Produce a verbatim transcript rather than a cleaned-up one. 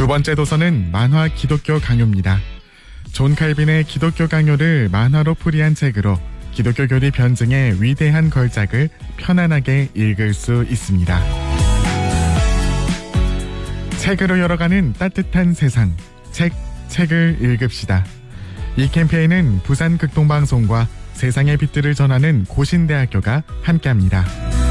두 번째 도서는 만화 기독교 강요입니다. 존 칼빈의 기독교 강요를 만화로 풀이한 책으로 기독교 교리 변증의 위대한 걸작을 편안하게 읽을 수 있습니다. 책으로 열어가는 따뜻한 세상, 책, 책을 읽읍시다. 이 캠페인은 부산극동방송과 세상의 빛들을 전하는 고신대학교가 함께합니다.